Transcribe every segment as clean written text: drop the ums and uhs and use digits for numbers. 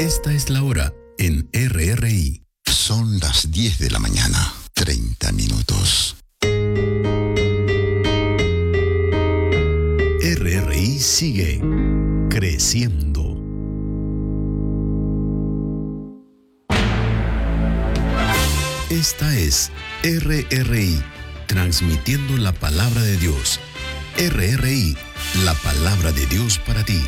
Esta es la hora en RRI. Son las 10 de la mañana, 30 minutos. RRI sigue creciendo. Esta es RRI, transmitiendo la palabra de Dios. RRI, la palabra de Dios para ti.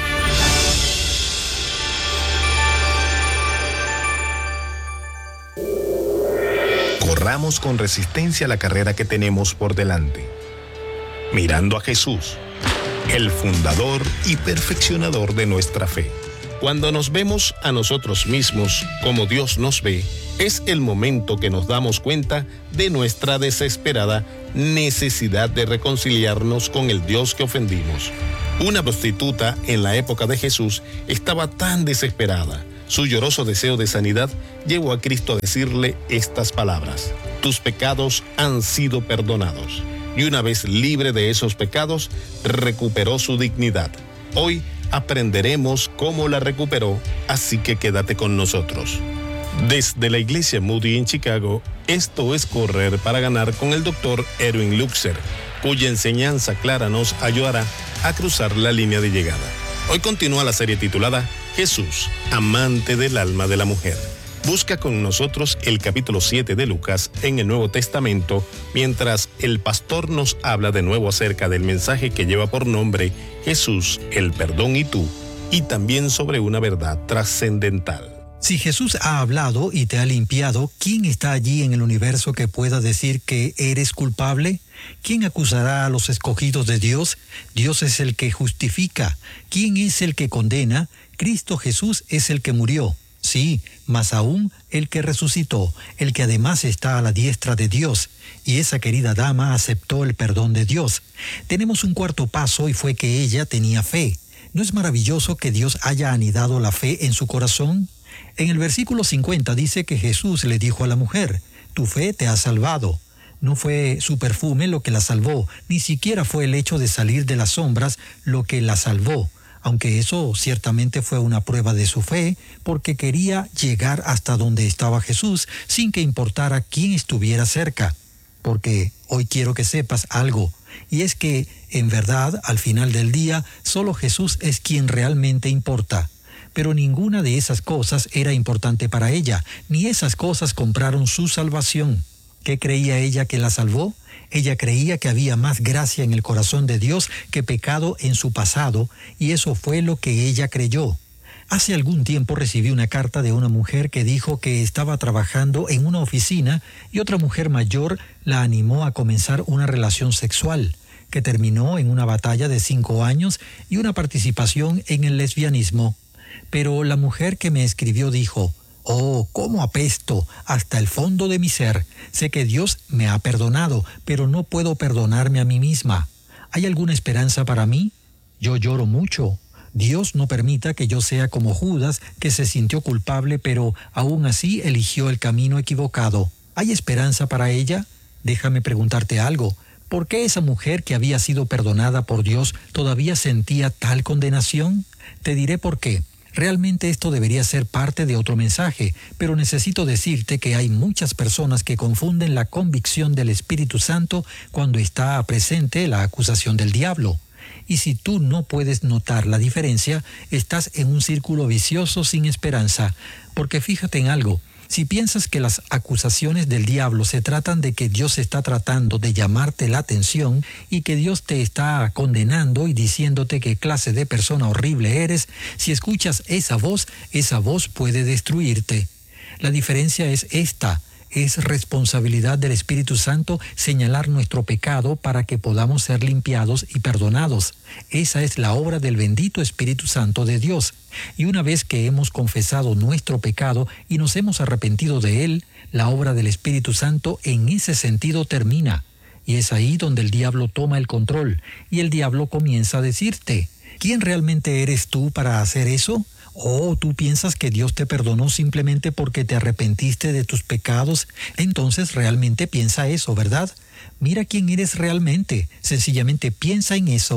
Corramos con resistencia la carrera que tenemos por delante, mirando a Jesús, el fundador y perfeccionador de nuestra fe. Cuando nos vemos a nosotros mismos como Dios nos ve, es el momento que nos damos cuenta de nuestra desesperada necesidad de reconciliarnos con el Dios que ofendimos. Una prostituta en la época de Jesús estaba tan desesperada. Su lloroso deseo de sanidad llevó a Cristo a decirle estas palabras: tus pecados han sido perdonados. Y una vez libre de esos pecados, recuperó su dignidad. Hoy aprenderemos cómo la recuperó, así que quédate con nosotros. Desde la iglesia Moody en Chicago, esto es Correr para Ganar con el Dr. Erwin Luxer, cuya enseñanza clara nos ayudará a cruzar la línea de llegada. Hoy continúa la serie titulada Jesús, amante del alma de la mujer. Busca con nosotros el capítulo 7 de Lucas en el Nuevo Testamento, mientras el pastor nos habla de nuevo acerca del mensaje que lleva por nombre Jesús, el perdón y tú, y también sobre una verdad trascendental. Si Jesús ha hablado y te ha limpiado, ¿quién está allí en el universo que pueda decir que eres culpable? ¿Quién acusará a los escogidos de Dios? Dios es el que justifica. ¿Quién es el que condena? Cristo Jesús es el que murió. Sí, más aún el que resucitó, el que además está a la diestra de Dios. Y esa querida dama aceptó el perdón de Dios. Tenemos un cuarto paso y fue que ella tenía fe. ¿No es maravilloso que Dios haya anidado la fe en su corazón? En el versículo 50 dice que Jesús le dijo a la mujer: tu fe te ha salvado. No fue su perfume lo que la salvó, ni siquiera fue el hecho de salir de las sombras lo que la salvó, aunque eso ciertamente fue una prueba de su fe, porque quería llegar hasta donde estaba Jesús sin que importara quién estuviera cerca. Porque hoy quiero que sepas algo, y es que, en verdad, al final del día, solo Jesús es quien realmente importa. Pero ninguna de esas cosas era importante para ella, ni esas cosas compraron su salvación. ¿Qué creía ella que la salvó? Ella creía que había más gracia en el corazón de Dios que pecado en su pasado, y eso fue lo que ella creyó. Hace algún tiempo recibí una carta de una mujer que dijo que estaba trabajando en una oficina y otra mujer mayor la animó a comenzar una relación sexual, que terminó en una batalla de 5 años y una participación en el lesbianismo. Pero la mujer que me escribió dijo: oh, cómo apesto hasta el fondo de mi ser. Sé que Dios me ha perdonado, pero no puedo perdonarme a mí misma. ¿Hay alguna esperanza para mí? Yo lloro mucho. Dios no permita que yo sea como Judas, que se sintió culpable, pero aún así eligió el camino equivocado. ¿Hay esperanza para ella? Déjame preguntarte algo. ¿Por qué esa mujer que había sido perdonada por Dios todavía sentía tal condenación? Te diré por qué. Realmente esto debería ser parte de otro mensaje, pero necesito decirte que hay muchas personas que confunden la convicción del Espíritu Santo cuando está presente la acusación del diablo. Y si tú no puedes notar la diferencia, estás en un círculo vicioso sin esperanza. Porque fíjate en algo. Si piensas que las acusaciones del diablo se tratan de que Dios está tratando de llamarte la atención y que Dios te está condenando y diciéndote qué clase de persona horrible eres, si escuchas esa voz puede destruirte. La diferencia es esta. Es responsabilidad del Espíritu Santo señalar nuestro pecado para que podamos ser limpiados y perdonados. Esa es la obra del bendito Espíritu Santo de Dios. Y una vez que hemos confesado nuestro pecado y nos hemos arrepentido de él, la obra del Espíritu Santo en ese sentido termina. Y es ahí donde el diablo toma el control y el diablo comienza a decirte: ¿quién realmente eres tú para hacer eso? ¿O tú piensas que Dios te perdonó simplemente porque te arrepentiste de tus pecados? Entonces realmente piensa eso, ¿verdad? Mira quién eres realmente. Sencillamente piensa en eso.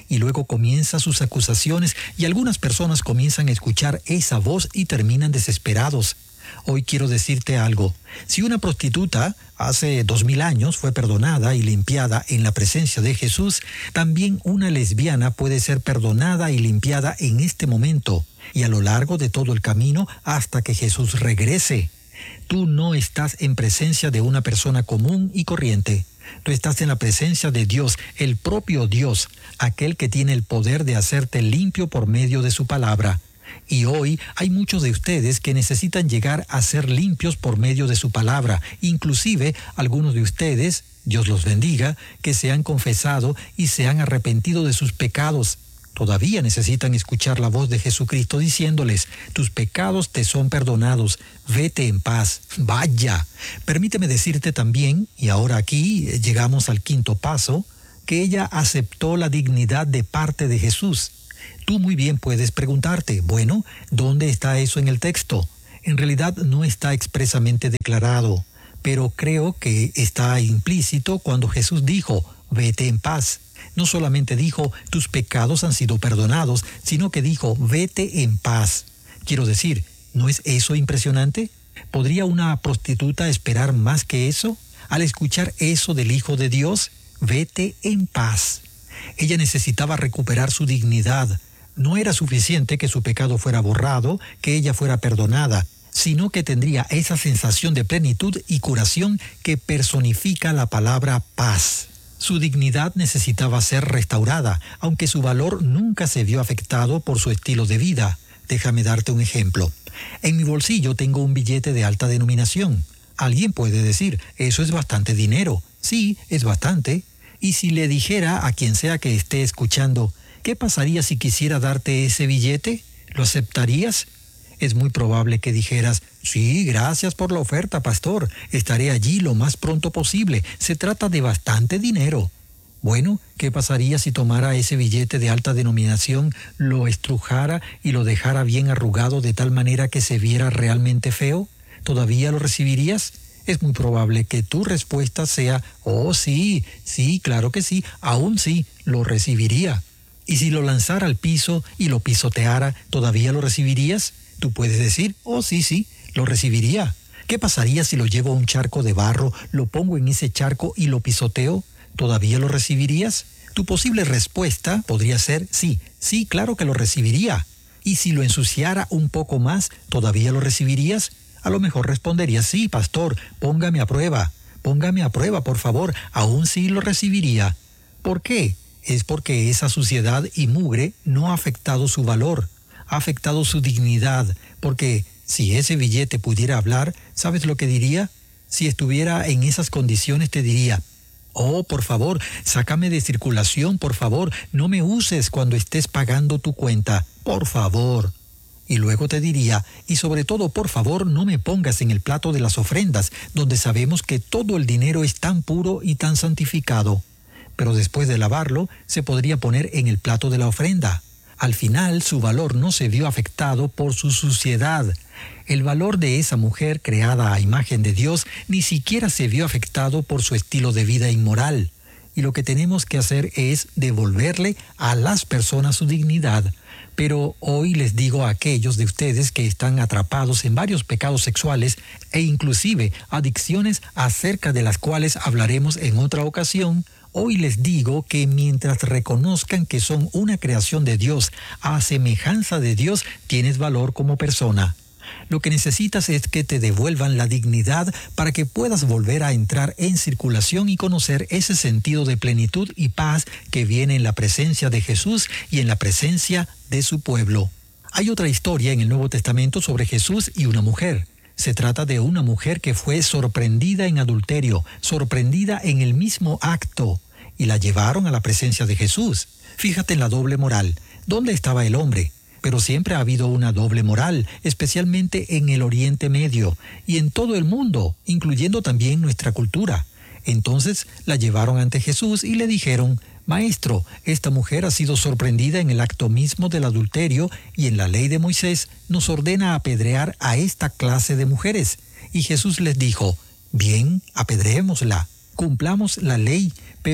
y luego comienza sus acusaciones y algunas personas comienzan a escuchar esa voz y terminan desesperados. Hoy quiero decirte algo. Si una prostituta hace 2000 años fue perdonada y limpiada en la presencia de Jesús, también una lesbiana puede ser perdonada y limpiada en este momento y a lo largo de todo el camino hasta que Jesús regrese. Tú no estás en presencia de una persona común y corriente. Tú estás en la presencia de Dios, el propio Dios, aquel que tiene el poder de hacerte limpio por medio de su palabra. Y hoy hay muchos de ustedes que necesitan llegar a ser limpios por medio de su palabra. Inclusive algunos de ustedes, Dios los bendiga, que se han confesado y se han arrepentido de sus pecados. Todavía necesitan escuchar la voz de Jesucristo diciéndoles, tus pecados te son perdonados, vete en paz, vaya. Permíteme decirte también, y ahora aquí llegamos al quinto paso, que ella aceptó la dignidad de parte de Jesús. Tú muy bien puedes preguntarte, bueno, ¿dónde está eso en el texto? En realidad no está expresamente declarado, pero creo que está implícito cuando Jesús dijo, vete en paz. No solamente dijo, tus pecados han sido perdonados, sino que dijo, vete en paz. Quiero decir, ¿no es eso impresionante? ¿Podría una prostituta esperar más que eso? Al escuchar eso del Hijo de Dios, vete en paz. Ella necesitaba recuperar su dignidad. No era suficiente que su pecado fuera borrado, que ella fuera perdonada, sino que tendría esa sensación de plenitud y curación que personifica la palabra paz. Su dignidad necesitaba ser restaurada, aunque su valor nunca se vio afectado por su estilo de vida. Déjame darte un ejemplo. En mi bolsillo tengo un billete de alta denominación. Alguien puede decir, eso es bastante dinero. Sí, es bastante. Y si le dijera a quien sea que esté escuchando, ¿qué pasaría si quisiera darte ese billete? ¿Lo aceptarías? Es muy probable que dijeras, sí, gracias por la oferta, pastor. Estaré allí lo más pronto posible. Se trata de bastante dinero. Bueno, ¿qué pasaría si tomara ese billete de alta denominación, lo estrujara y lo dejara bien arrugado de tal manera que se viera realmente feo? ¿Todavía lo recibirías? Es muy probable que tu respuesta sea, oh sí, claro que sí, aún sí, lo recibiría. Y si lo lanzara al piso y lo pisoteara, ¿todavía lo recibirías? Tú puedes decir, oh sí, lo recibiría. ¿Qué pasaría si lo llevo a un charco de barro, lo pongo en ese charco y lo pisoteo? ¿Todavía lo recibirías? Tu posible respuesta podría ser, sí, claro que lo recibiría. ¿Y si lo ensuciara un poco más, todavía lo recibirías? A lo mejor responderías, sí, pastor, póngame a prueba, por favor, aún sí lo recibiría. ¿Por qué? Es porque esa suciedad y mugre no ha afectado su valor, ha afectado su dignidad, porque si ese billete pudiera hablar, ¿sabes lo que diría? Si estuviera en esas condiciones te diría, oh, por favor, sácame de circulación, por favor, no me uses cuando estés pagando tu cuenta, por favor. Y luego te diría, y sobre todo, por favor, no me pongas en el plato de las ofrendas, donde sabemos que todo el dinero es tan puro y tan santificado. Pero después de lavarlo, se podría poner en el plato de la ofrenda. Al final, su valor no se vio afectado por su suciedad. El valor de esa mujer creada a imagen de Dios ni siquiera se vio afectado por su estilo de vida inmoral. Y lo que tenemos que hacer es devolverle a las personas su dignidad. Pero hoy les digo a aquellos de ustedes que están atrapados en varios pecados sexuales e inclusive adicciones acerca de las cuales hablaremos en otra ocasión, hoy les digo que mientras reconozcan que son una creación de Dios, a semejanza de Dios, tienes valor como persona. Lo que necesitas es que te devuelvan la dignidad para que puedas volver a entrar en circulación y conocer ese sentido de plenitud y paz que viene en la presencia de Jesús y en la presencia de su pueblo. Hay otra historia en el Nuevo Testamento sobre Jesús y una mujer. Se trata de una mujer que fue sorprendida en adulterio, sorprendida en el mismo acto, y la llevaron a la presencia de Jesús. Fíjate en la doble moral. ¿Dónde estaba el hombre? Pero siempre ha habido una doble moral, especialmente en el Oriente Medio y en todo el mundo, incluyendo también nuestra cultura. Entonces la llevaron ante Jesús y le dijeron, Maestro, esta mujer ha sido sorprendida en el acto mismo del adulterio y en la ley de Moisés nos ordena apedrear a esta clase de mujeres. Y Jesús les dijo, bien, apedreémosla, cumplamos la ley, pero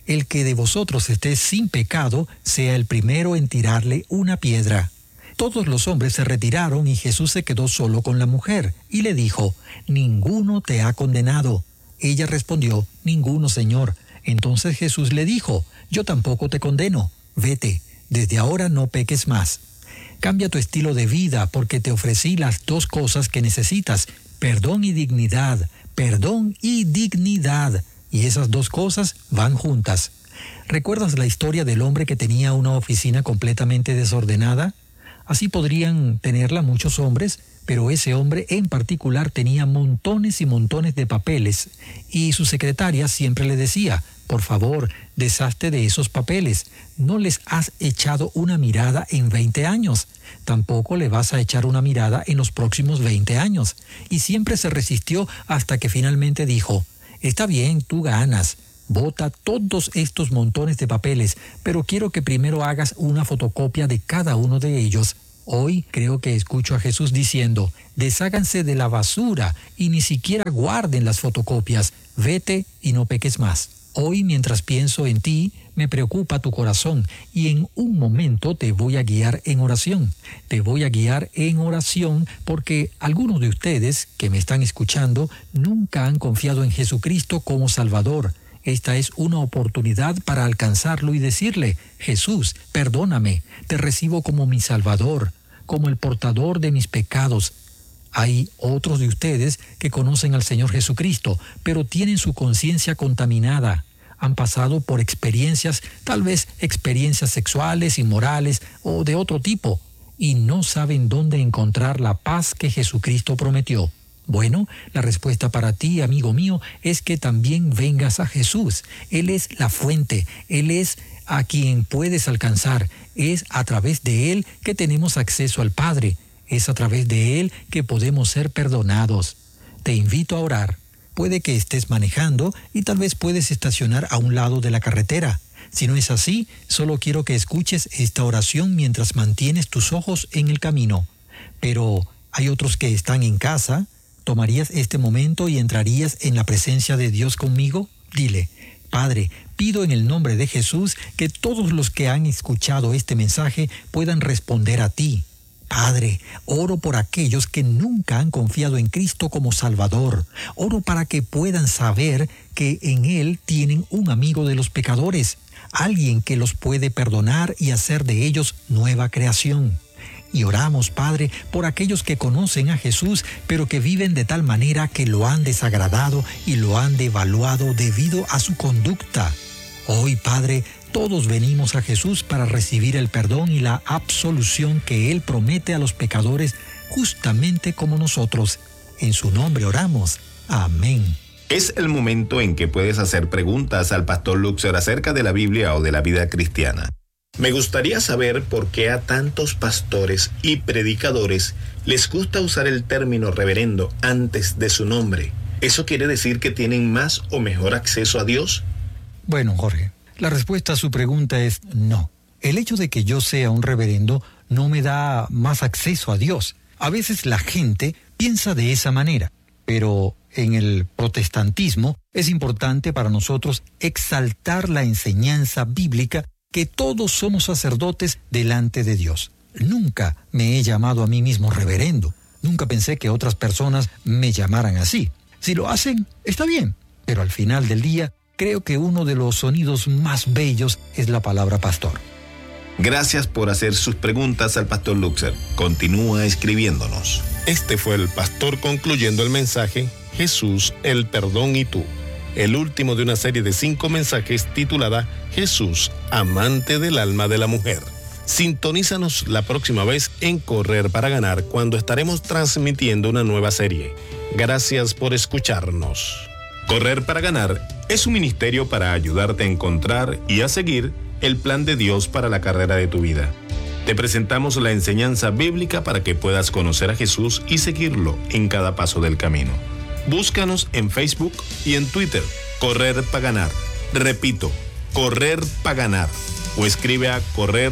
el que de vosotros esté sin pecado, sea el primero en tirarle una piedra. Todos los hombres se retiraron y Jesús se quedó solo con la mujer y le dijo, «Ninguno te ha condenado». Ella respondió, «Ninguno, Señor». Entonces Jesús le dijo, «Yo tampoco te condeno. Vete, desde ahora no peques más». Cambia tu estilo de vida porque te ofrecí las dos cosas que necesitas, perdón y dignidad, perdón y dignidad. Y esas dos cosas van juntas. ¿Recuerdas la historia del hombre que tenía una oficina completamente desordenada? Así podrían tenerla muchos hombres, pero ese hombre en particular tenía montones y montones de papeles y su secretaria siempre le decía, por favor, deshazte de esos papeles. No les has echado una mirada en 20 años. Tampoco le vas a echar una mirada en los próximos 20 años. Y siempre se resistió hasta que finalmente dijo, está bien, tú ganas. Bota todos estos montones de papeles, pero quiero que primero hagas una fotocopia de cada uno de ellos. Hoy creo que escucho a Jesús diciendo, desháganse de la basura y ni siquiera guarden las fotocopias. Vete y no peques más. Hoy, mientras pienso en ti, me preocupa tu corazón y en un momento te voy a guiar en oración. Te voy a guiar en oración porque algunos de ustedes que me están escuchando nunca han confiado en Jesucristo como Salvador. Esta es una oportunidad para alcanzarlo y decirle, Jesús, perdóname, te recibo como mi Salvador, como el portador de mis pecados. Hay otros de ustedes que conocen al Señor Jesucristo, pero tienen su conciencia contaminada. Han pasado por experiencias, tal vez experiencias sexuales, inmorales o de otro tipo, y no saben dónde encontrar la paz que Jesucristo prometió. Bueno, la respuesta para ti, amigo mío, es que también vengas a Jesús. Él es la fuente, Él es a quien puedes alcanzar. Es a través de Él que tenemos acceso al Padre. Es a través de Él que podemos ser perdonados. Te invito a orar. Puede que estés manejando y tal vez puedes estacionar a un lado de la carretera. Si no es así, solo quiero que escuches esta oración mientras mantienes tus ojos en el camino. Pero hay otros que están en casa. ¿Tomarías este momento y entrarías en la presencia de Dios conmigo? Dile, Padre, pido en el nombre de Jesús que todos los que han escuchado este mensaje puedan responder a ti. Padre, oro por aquellos que nunca han confiado en Cristo como Salvador. Oro para que puedan saber que en Él tienen un amigo de los pecadores, alguien que los puede perdonar y hacer de ellos nueva creación. Y oramos, Padre, por aquellos que conocen a Jesús, pero que viven de tal manera que lo han desagradado y lo han devaluado debido a su conducta. Hoy, Padre, todos venimos a Jesús para recibir el perdón y la absolución que Él promete a los pecadores, justamente como nosotros. En su nombre oramos. Amén. Es el momento en que puedes hacer preguntas al Pastor Luxer acerca de la Biblia o de la vida cristiana. Me gustaría saber por qué a tantos pastores y predicadores les gusta usar el término reverendo antes de su nombre. ¿Eso quiere decir que tienen más o mejor acceso a Dios? Bueno, Jorge, la respuesta a su pregunta es no. El hecho de que yo sea un reverendo no me da más acceso a Dios. A veces la gente piensa de esa manera, pero en el protestantismo es importante para nosotros exaltar la enseñanza bíblica que todos somos sacerdotes delante de Dios. Nunca me he llamado a mí mismo reverendo. Nunca pensé que otras personas me llamaran así. Si lo hacen, está bien. Pero al final del día, creo que uno de los sonidos más bellos es la palabra pastor. Gracias por hacer sus preguntas al Pastor Luxer. Continúa escribiéndonos. Este fue el pastor concluyendo el mensaje Jesús, el perdón y tú. El último de una serie de 5 mensajes titulada Jesús, amante del alma de la mujer. Sintonízanos la próxima vez en Correr para Ganar cuando estaremos transmitiendo una nueva serie. Gracias por escucharnos. Correr para Ganar es un ministerio para ayudarte a encontrar y a seguir el plan de Dios para la carrera de tu vida. Te presentamos la enseñanza bíblica para que puedas conocer a Jesús y seguirlo en cada paso del camino. Búscanos en Facebook y en Twitter, Correr para Ganar. Repito, Correr para Ganar. O escribe a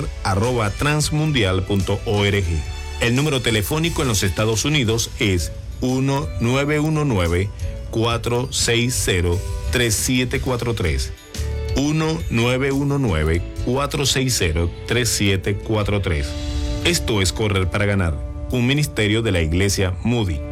correr@transmundial.org. El número telefónico en los Estados Unidos es 1-919-460-3743. 1-919-460-3743. Esto es Correr para Ganar, un ministerio de la Iglesia Moody.